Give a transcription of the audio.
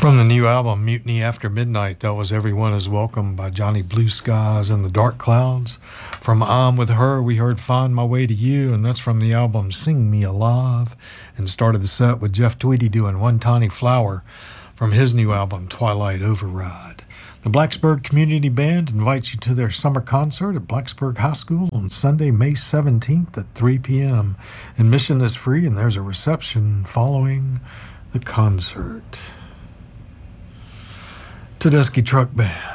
From the new album, Mutiny After Midnight, that was Everyone Is Welcome by Johnny Blue Skies and the Dark Clouds. From I'm With Her, we heard Find My Way to You, and that's from the album Sing Me Alive. And started the set with Jeff Tweedy doing One Tiny Flower from his new album, Twilight Override. The Blacksburg Community Band invites you to their summer concert at Blacksburg High School on Sunday, May 17th at 3 p.m. Admission is free, and there's a reception following the concert. Tedeschi Truck Band.